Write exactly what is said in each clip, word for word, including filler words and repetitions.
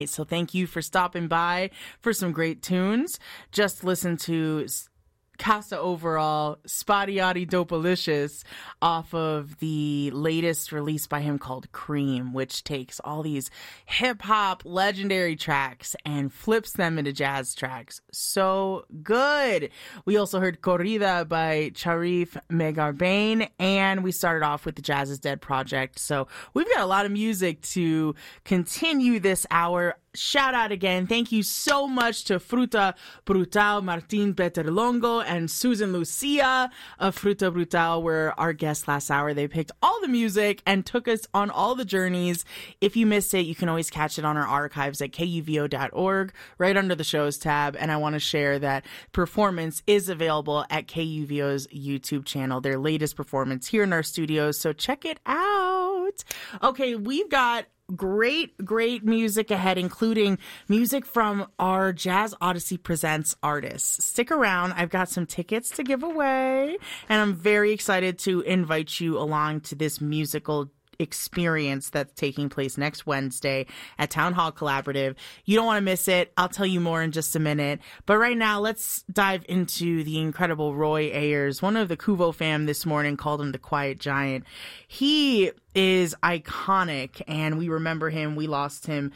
So thank you for stopping by for some great tunes. Just listen to Casa Overall, Spadiati Dopalicious off of the latest release by him called Cream, which takes all these hip-hop legendary tracks and flips them into jazz tracks. So good. We also heard Corrida by Charif Megarbain, and we started off with the Jazz is Dead project. So we've got a lot of music to continue this hour. Shout out again. Thank you so much to Fruta Brutal, Martin Peterlongo, and Susan Lucia of Fruta Brutal were our guests last hour. They picked all the music and took us on all the journeys. If you missed it, you can always catch it on our archives at K U V O dot org, right under the shows tab. And I want to share that performance is available at K U V O's YouTube channel, their latest performance here in our studios. So check it out. Okay, we've got great, great music ahead, including music from our Jazz Odyssey Presents artists. Stick around. I've got some tickets to give away, and I'm very excited to invite you along to this musical experience that's taking place next Wednesday at Town Hall Collaborative. You don't want to miss it. I'll tell you more in just a minute. But right now, let's dive into the incredible Roy Ayers. One of the Kuvo fam this morning called him the Quiet Giant. He is iconic, and we remember him. We lost him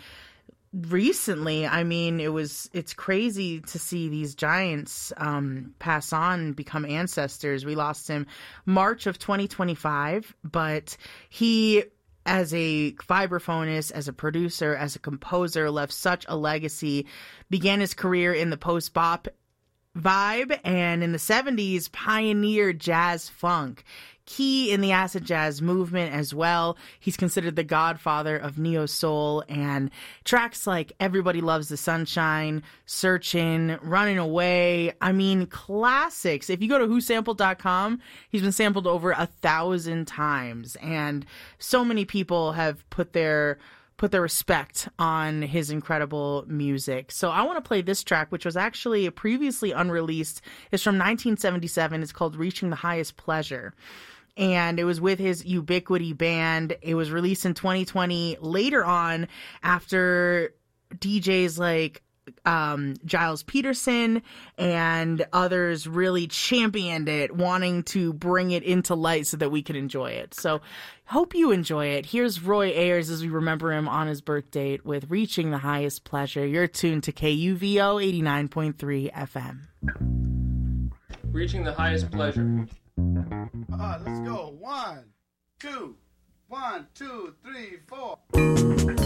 recently. I mean, it was it's crazy to see these giants um pass on, become ancestors. We lost him March of twenty twenty-five, but he, as a vibraphonist, as a producer, as a composer, left such a legacy. Began his career in the post-bop vibe, and in the seventies pioneered jazz funk, key in the acid jazz movement as well. He's considered the godfather of neo soul, and tracks like Everybody Loves the Sunshine, Searchin', Running Away, I mean, classics. If you go to who sampled dot com, he's been sampled over a thousand times, and so many people have put their put their respect on his incredible music. So I want to play this track, which was actually previously unreleased. It's from nineteen seventy-seven. It's called Reaching the Highest Pleasure. And it was with his Ubiquity band. It was released in twenty twenty. Later on, after D Js like um, Giles Peterson and others really championed it, wanting to bring it into light so that we could enjoy it. So hope you enjoy it. Here's Roy Ayers as we remember him on his birth date with Reaching the Highest Pleasure. You're tuned to K U V O eighty-nine point three F M. Reaching the Highest Pleasure. Uh, let's go. One, two, one, two, three, four.